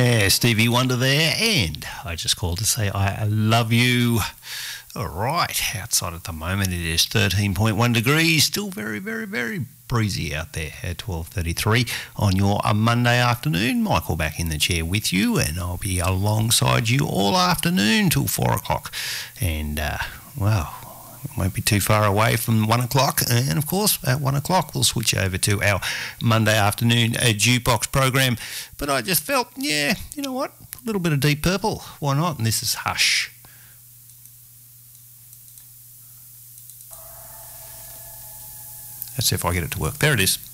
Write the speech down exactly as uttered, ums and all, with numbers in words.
Yeah, Stevie Wonder there, and I just called to say I love you. All right, outside at the moment it is thirteen point one degrees, still very, very, very breezy out there at twelve thirty-three on your uh, Monday afternoon. Michael back in the chair with you, and I'll be alongside you all afternoon till four o'clock. And, uh, well, it won't be too far away from one o'clock, and of course at one o'clock we'll switch over to our Monday afternoon uh, jukebox program. But I just felt, yeah, you know what, a little bit of Deep Purple, why not? And this is Hush. Let's see if I get it to work. There it is.